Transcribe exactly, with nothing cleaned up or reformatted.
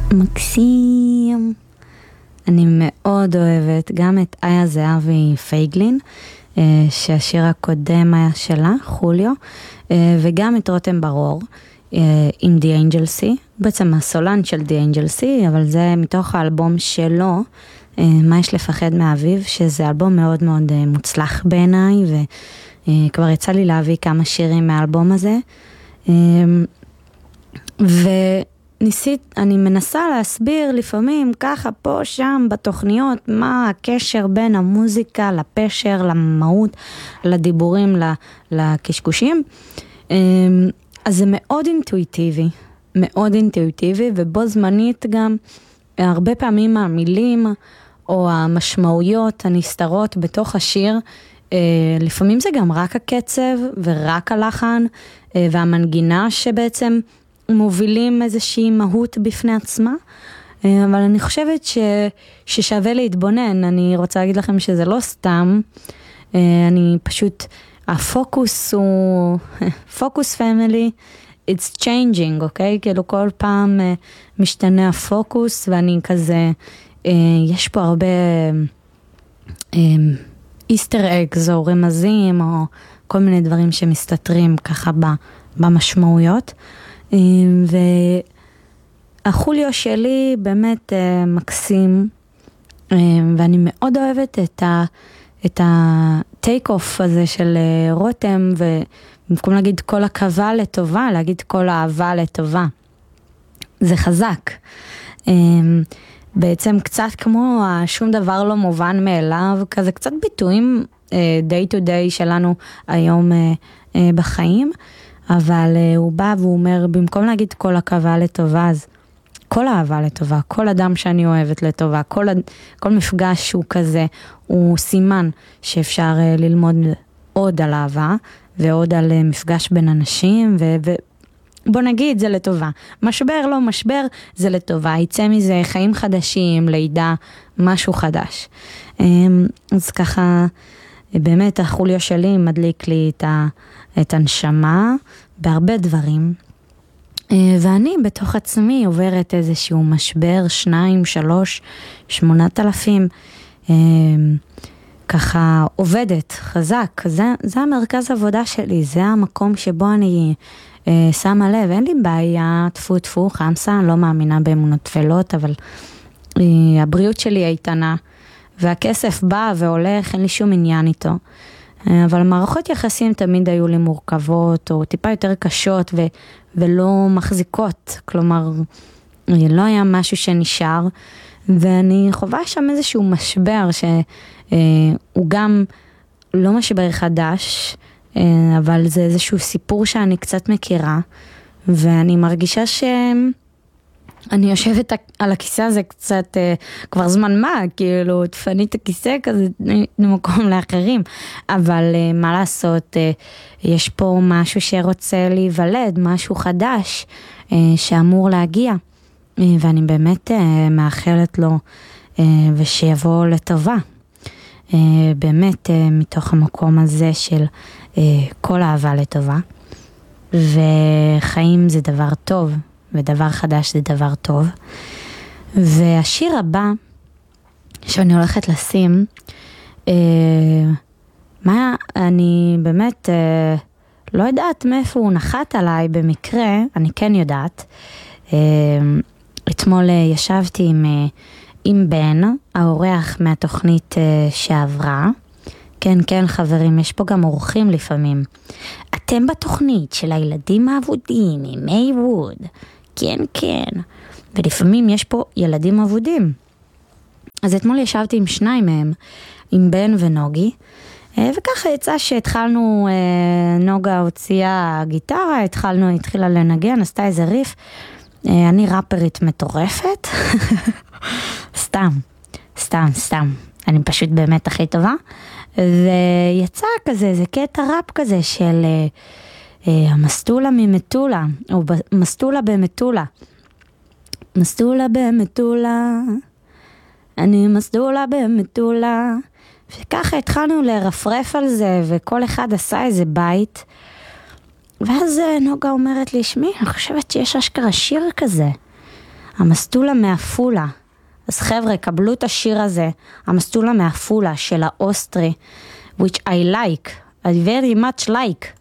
מקסים. אני מאוד אוהבת גם את איה זהבי פייגלין, שהשיר הקודם היה שלה, חוליו, וגם את רותם ברור עם The Angel Sea, בעצם הסולן של The Angel Sea, אבל זה מתוך האלבום שלו, מה יש לפחד מהאביב, שזה אלבום מאוד מאוד מוצלח בעיניי, וכבר יצא לי להביא כמה שירים מהאלבום הזה, וניסית, אני מנסה להסביר לפעמים ככה פה שם בתוכניות, מה הקשר בין המוזיקה לפשר, למהות, לדיבורים, לקשקושים, אז זה מאוד אינטואיטיבי, מאוד אינטואיטיבי, ובו זמנית גם הרבה פעמים המילים או המשמעויות הנסתרות בתוך השיר, לפעמים זה גם רק הקצב ורק הלחן והמנגינה שבעצם מובילים איזושהי מהות בפני עצמה, אבל אני חושבת ש, ששווה להתבונן. אני רוצה להגיד לכם שזה לא סתם, אני פשוט, הפוקוס הוא, פוקוס פמילי, it's changing, אוקיי? כאילו כל פעם משתנה הפוקוס, ואני כזה, יש פה הרבה איסטר אגס או רמזים, או כל מיני דברים שמסתתרים ככה במשמעויות, והחוליו שלי באמת מקסים, ואני מאוד אוהבת את ה... את הטייק אוף הזה של רותם, ובמקום להגיד כל הקווה לטובה, להגיד כל האהבה לטובה. זה חזק. בעצם קצת כמו שום דבר לא מובן מאליו, כזה קצת ביטויים day to day שלנו היום בחיים, אבל הוא בא והוא אומר, במקום להגיד כל הקווה לטובה, אז כל אהבה לטובה, כל אדם שאני אוהבת לטובה, כל, כל מפגש שהוא כזה, הוא סימן שאפשר ללמוד עוד על אהבה, ועוד על מפגש בין אנשים, ו, ובוא נגיד, זה לטובה. משבר לא משבר, זה לטובה. יצא מזה חיים חדשים, לידה, משהו חדש. אז ככה, באמת החוליו שלי מדליק לי את, ה, את הנשמה, בהרבה דברים, ואני בתוך עצמי עוברת איזשהו משבר, שניים, שלוש, שמונת אלפים, ככה עובדת חזק, זה, זה המרכז עבודה שלי, זה המקום שבו אני אה, שמה לב, אין לי בעיה, תפו תפו, חמסה, אני לא מאמינה באמונות תפלות, אבל אה, הבריאות שלי איתנה, והכסף בא והולך, אין לי שום עניין איתו, אה, אבל מערכות יחסים תמיד היו לי מורכבות, או טיפה יותר קשות, ו, ולא מחזיקות, כלומר, לא היה משהו שנשאר, ואני חווה שם איזשהו משבר שהוא גם לא משבר חדש, אבל זה איזשהו סיפור שאני קצת מכירה, ואני מרגישה שאני יושבת על הכיסא הזה קצת כבר זמן מה, כאילו תפני את הכיסא כזה למקום לאחרים, אבל מה לעשות, יש פה משהו שרוצה להיוולד, משהו חדש שאמור להגיע. ואני באמת מאחלת לו ושיבוא לטובה, באמת מתוך המקום הזה של כל אהבה לטובה, וחיים זה דבר טוב, ודבר חדש זה דבר טוב. והשיר הבא שאני הולכת לשים, מה אני באמת לא יודעת מאיפה הוא נחת עליי במקרה, אני כן יודעת, אתמול ישבתי עם, עם בן, האורח מהתוכנית שעברה. כן, כן, חברים, יש פה גם אורחים לפעמים. אתם בתוכנית של הילדים האבודים, עם מי ווד. כן, כן. ולפעמים יש פה ילדים אבודים. אז אתמול ישבתי עם שניים מהם, עם בן ונוגי, וככה יצא שהתחלנו, נוגה הוציאה גיטרה, התחלנו, התחילה לנגן, עשתה איזה ריף, אני ראפרית מטורפת, סתם, סתם, סתם, אני פשוט באמת הכי טובה, ויצא כזה, זה קטע ראפ כזה של המסטולה ממטולה, או מסטולה במטולה, מסטולה במטולה, אני מסטולה במטולה, וככה התחלנו לרפרף על זה, וכל אחד עשה איזה בית, ואז נוגה אומרת לי, שמי, אני חושבת שיש אשכרה שיר כזה. המסטולה מאפולה. אז חבר'ה, קבלו את השיר הזה, המסטולה מאפולה של האוסטרי, which I like, I very much like.